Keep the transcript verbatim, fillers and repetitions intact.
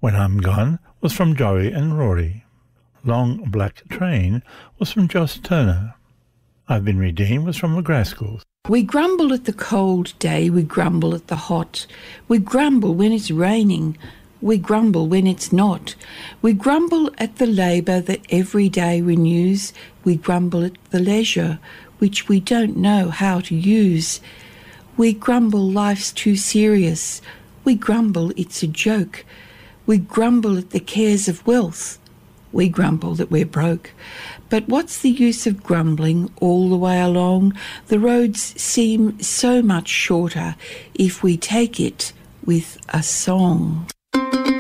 When I'm Gone was from Joey and Rory. Long Black Train was from Joss Turner. I've Been Redeemed was from the Graskels. We grumble at the cold day, we grumble at the hot. We grumble when it's raining, we grumble when it's not. We grumble at the labour that every day renews. We grumble at the leisure which we don't know how to use. We grumble life's too serious. We grumble it's a joke. We grumble at the cares of wealth. We grumble that we're broke. But what's the use of grumbling all the way along? The roads seem so much shorter if we take it with a song.